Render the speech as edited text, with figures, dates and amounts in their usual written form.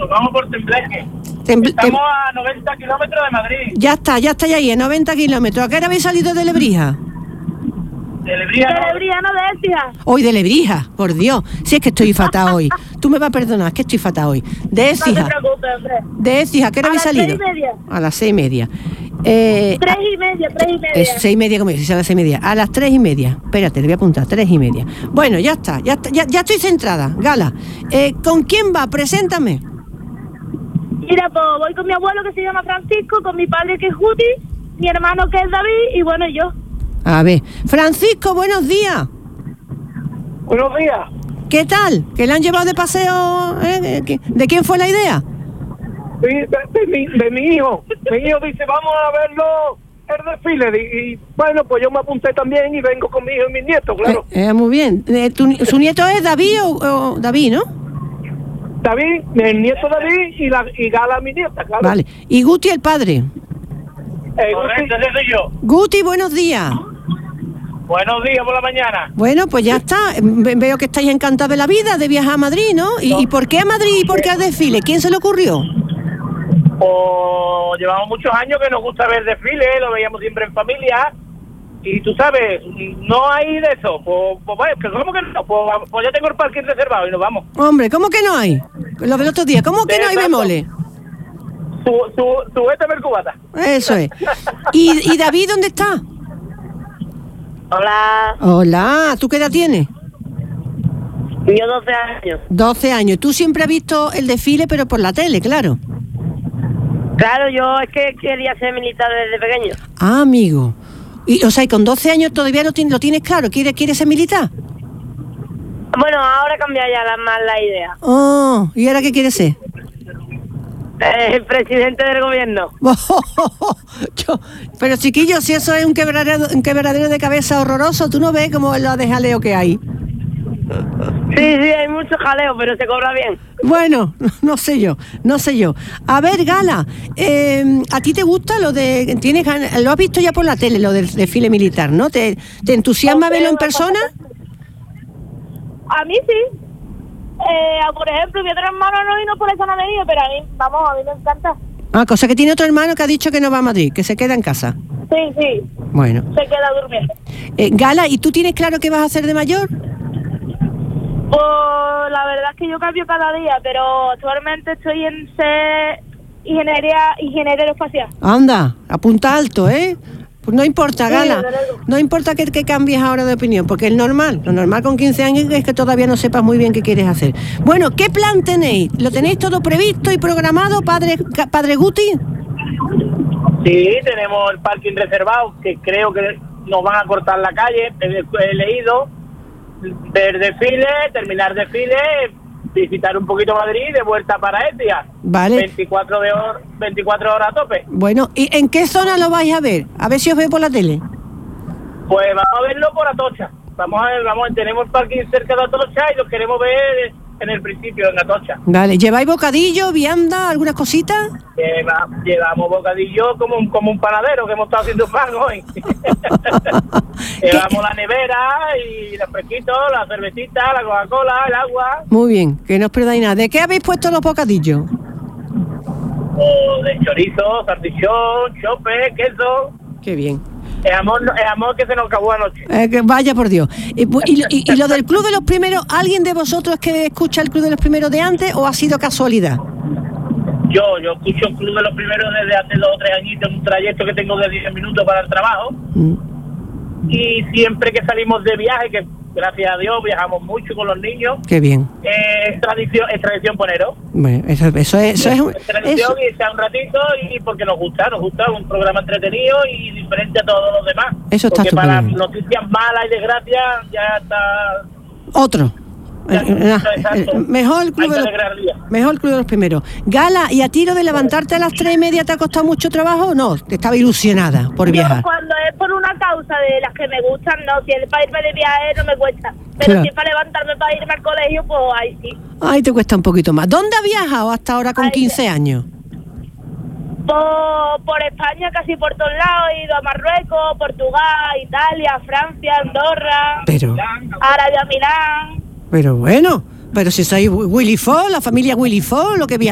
Nos vamos por Tembleque. Estamos a 90 kilómetros de Madrid. Ya está ahí, a 90 kilómetros. ¿A qué hora habéis salido de Lebrija? De Lebrija, no, de Écija. Hoy de Lebrija, por Dios. Si es que estoy fatal hoy. Tú me vas a perdonar, es que estoy fatal hoy. De Écija. No te preocupes, hombre. De Écija, ¿a qué hora habéis salido? A las 6:30. A las 6:30. 3:30. 6:30, como dices, a las 6:30. A las 3:30. Espérate, le voy a apuntar, 3:30. Bueno, ya está, ya estoy centrada. Gala, ¿con quién va? Preséntame. Mira, pues voy con mi abuelo que se llama Francisco, con mi padre que es Guti, mi hermano que es David y bueno, yo. A ver, Francisco, buenos días. Buenos días. ¿Qué tal? ¿Que le han llevado de paseo? ¿De quién fue la idea? Sí, de mi hijo. Mi hijo dice, vamos a verlo el desfile. Y bueno, pues yo me apunté también y vengo con mi hijo y mis nietos, claro. Muy bien. ¿Su nieto es David o David, no? David, el nieto David y Gala, mi nieta, claro. Vale. ¿Y Guti, el padre? Correcto, ese soy yo. Guti, buenos días. Buenos días por la mañana. Bueno, pues ya está. Veo que estáis encantados de la vida, de viajar a Madrid, ¿no? ¿Y por qué a Madrid y por qué al desfile? ¿Quién se le ocurrió? Pues llevamos muchos años que nos gusta ver desfile, lo veíamos siempre en familia. Y tú sabes, no hay de eso. Pues vaya, ¿cómo que no? Pues ya tengo el parking reservado y nos vamos. Hombre, ¿cómo que no hay? Lo del otro día, ¿cómo que no hay bemoles? Su este cubata. Eso es. ¿Y David dónde está? Hola. Hola, ¿tú qué edad tienes? Yo 12 años. 12 años. Tú siempre has visto el desfile, pero por la tele, claro. Claro, yo es que quería ser militar desde pequeño. Ah, amigo. Y con 12 años todavía lo tienes claro. ¿Quieres ser militar? Bueno, ahora cambia ya más la idea. Oh, ¿y ahora qué quieres ser? El presidente del gobierno. Pero chiquillo, si eso es un quebradero de cabeza horroroso, ¿tú no ves como lo de jaleo que hay? Sí, hay mucho jaleo, pero se cobra bien. Bueno, no sé yo. A ver, Gala, ¿a ti te gusta lo de... lo has visto ya por la tele, lo del desfile militar, ¿no? ¿Te entusiasma verlo en persona? A mí sí. Por ejemplo, mi otro hermano no vino, por eso no ha venido, pero a mí me encanta. Ah, cosa que tiene otro hermano que ha dicho que no va a Madrid, que se queda en casa. Sí. Bueno. Se queda durmiendo. Gala, ¿y tú tienes claro qué vas a hacer de mayor? Pues la verdad es que yo cambio cada día, pero actualmente estoy en ser ingeniero espacial. Anda, apunta alto, ¿eh? Pues no importa, Gala, no importa que cambies ahora de opinión, porque lo normal con 15 años es que todavía no sepas muy bien qué quieres hacer. Bueno, ¿qué plan tenéis? ¿Lo tenéis todo previsto y programado, padre Guti? Sí, tenemos el parking reservado, que creo que nos van a cortar la calle, he leído, ver desfile, terminar desfile, visitar un poquito Madrid, de vuelta para Écija. Vale. 24 horas a tope. Bueno, ¿y en qué zona lo vais a ver? A ver si os veo por la tele. Pues vamos a verlo por Atocha. Tenemos parking cerca de Atocha y los queremos ver en el principio, en Atocha. Vale, ¿lleváis bocadillo, vianda, algunas cositas? Llevamos bocadillo como un panadero que hemos estado haciendo pan hoy. Llevamos la nevera y los fresquitos, la cervecita, la Coca-Cola, el agua. Muy bien, que no os perdáis nada. ¿De qué habéis puesto los bocadillos? De chorizo, salchichón, chope, queso. Qué bien. El amor que se nos acabó anoche. Que vaya por Dios. ¿Y lo del Club de los Primeros, alguien de vosotros que escucha el Club de los Primeros de antes o ha sido casualidad? Yo escucho el Club de los Primeros desde hace 2 o 3 añitos, en un trayecto que tengo de 10 minutos para el trabajo. Y siempre que salimos de viaje, que gracias a Dios viajamos mucho con los niños. Qué bien. Es tradición poneros. Bueno, eso es tradición y está un ratito y porque nos gusta un programa entretenido y diferente a todos los demás. Eso está porque para bien. Noticias malas y desgracias ya está otro. Mejor el Club de los Primeros. Gala, ¿y a ti lo de levantarte a las 3:30 te ha costado mucho trabajo o no? Te estaba ilusionada por viajar. Cuando es por una causa de las que me gustan, no. Si es para irme de viaje no me cuesta. Pero claro, si es para levantarme para irme al colegio, pues ahí sí. Ahí te cuesta un poquito más. ¿Dónde has viajado hasta ahora con 15 años? Por España, casi por todos lados. He ido a Marruecos, Portugal, Italia, Francia, Andorra, Arabia, Milán. Pero bueno, pero si sois Willy Fox, la familia Willy Fox, lo que viaja.